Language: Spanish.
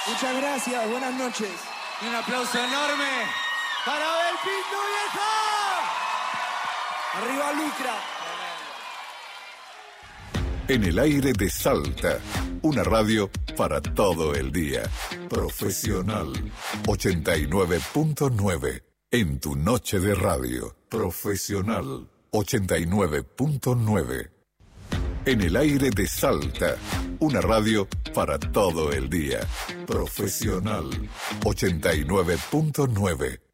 Muchas gracias, buenas noches. Y un aplauso enorme para Abel Pinto, vieja. Arriba Lucra. En el aire de Salta, una radio para todo el día. Profesional 89.9. En tu noche de radio. Profesional 89.9. En el aire de Salta, una radio para todo el día. Profesional 89.9.